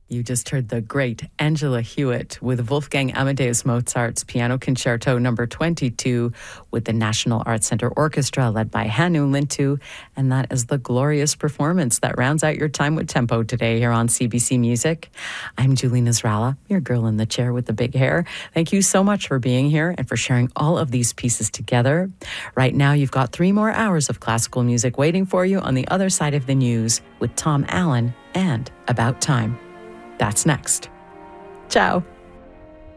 You just heard the great Angela Hewitt with Wolfgang Amadeus Mozart's Piano Concerto No. 22 with the National Arts Center Orchestra led by Hannu Lintu. And that is the glorious performance that rounds out your time with Tempo today here on CBC Music. I'm Julie Nasrallah, your girl in the chair with the big hair. Thank you so much for being here and for sharing all of these pieces together. Right now, you've got 3 more hours of classical music waiting for you on the other side of the news with Tom Allen and About Time. That's next. Ciao.